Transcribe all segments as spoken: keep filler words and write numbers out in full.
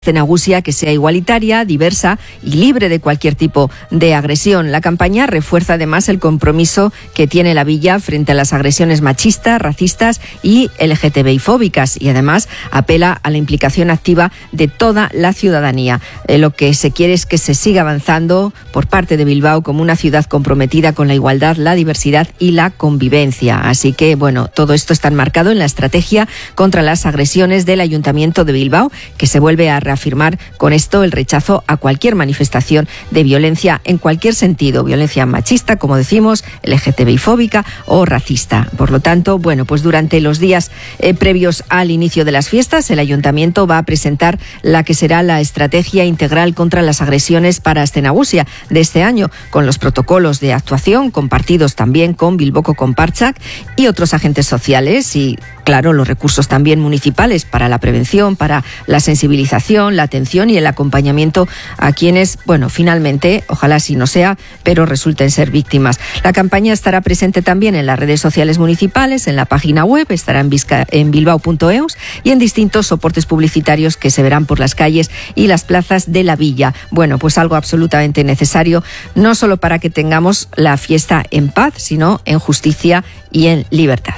Nagusia que sea igualitaria, diversa y libre de cualquier tipo de agresión. La campaña refuerza además el compromiso que tiene la villa frente a las agresiones machistas, racistas y L G T B I fóbicas, y además apela a la implicación activa de toda la ciudadanía. Eh, lo que se quiere es que se siga avanzando por parte de Bilbao como una ciudad comprometida con la igualdad, la diversidad y la convivencia. Así que, bueno, todo esto está enmarcado en la estrategia contra las agresiones del Ayuntamiento de Bilbao, que se vuelve a afirmar con esto el rechazo a cualquier manifestación de violencia en cualquier sentido, violencia machista, como decimos, L G T B I fóbica o racista. Por lo tanto, bueno, pues durante los días eh, previos al inicio de las fiestas, el Ayuntamiento va a presentar la que será la estrategia integral contra las agresiones para Astenagusia de este año, con los protocolos de actuación compartidos también con Bilboko Konpartsak y otros agentes sociales y, claro, los recursos también municipales para la prevención, para la sensibilización, la atención y el acompañamiento a quienes, bueno, finalmente, ojalá así no sea, pero resulten ser víctimas. La campaña estará presente también en las redes sociales municipales, en la página web, estará en, Vizca, en bilbao punto eus y en distintos soportes publicitarios que se verán por las calles y las plazas de la villa. Bueno, pues algo absolutamente necesario, no solo para que tengamos la fiesta en paz, sino en justicia y en libertad.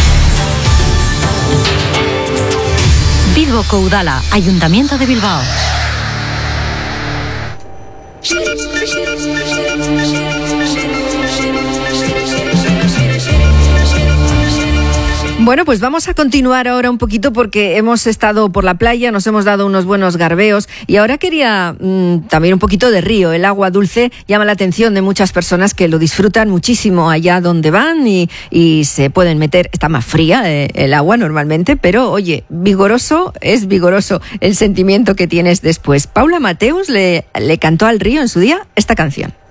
Bilboko Udala, Ayuntamiento de Bilbao. Bueno, pues vamos a continuar ahora un poquito porque hemos estado por la playa, nos hemos dado unos buenos garbeos y ahora quería mmm, también un poquito de río. El agua dulce llama la atención de muchas personas que lo disfrutan muchísimo allá donde van y, y se pueden meter. Está más fría eh, el agua normalmente, pero oye, vigoroso, es vigoroso el sentimiento que tienes después. Paula Mateus le, le cantó al río en su día esta canción.